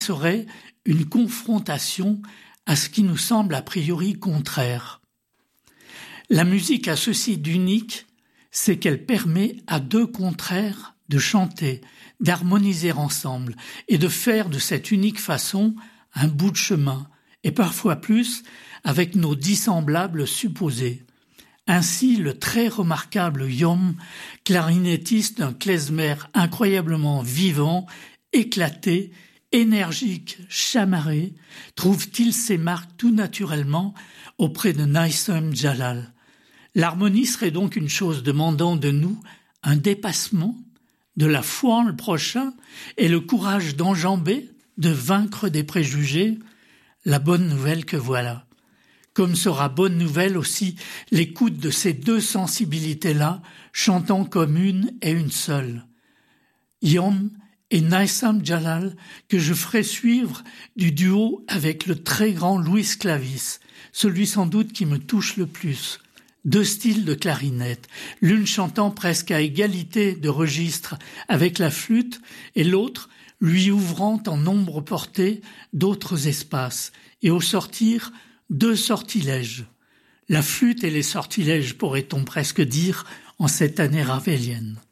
serait une confrontation à ce qui nous semble a priori contraire. La musique a ceci d'unique, c'est qu'elle permet à deux contraires de chanter, d'harmoniser ensemble et de faire de cette unique façon un bout de chemin, et parfois plus, avec nos dissemblables supposés. Ainsi, le très remarquable Yom, clarinettiste d'un klezmer incroyablement vivant, éclaté, énergique, chamarré, trouve-t-il ses marques tout naturellement auprès de Naïsem Jalal. L'harmonie serait donc une chose demandant de nous un dépassement, de la foi en le prochain et le courage d'enjamber, de vaincre des préjugés. La bonne nouvelle que voilà. Comme sera bonne nouvelle aussi l'écoute de ces deux sensibilités-là, chantant comme une et une seule. Yom et Naïsem Jalal, que je ferai suivre du duo avec le très grand Louis Clavis, celui sans doute qui me touche le plus. Deux styles de clarinette, l'une chantant presque à égalité de registre avec la flûte et l'autre lui ouvrant en nombre porté d'autres espaces, et au sortir, deux sortilèges. La flûte et les sortilèges, pourrait-on presque dire, en cette année ravélienne.